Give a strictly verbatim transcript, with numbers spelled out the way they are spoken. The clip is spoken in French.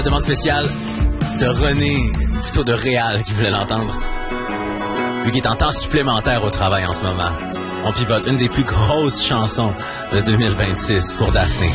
Demande spéciale de René, plutôt de Réal, qui voulait l'entendre. Lui qui est en temps supplémentaire au travail en ce moment. On pivote une des plus grosses chansons de deux mille vingt-six pour Daphné.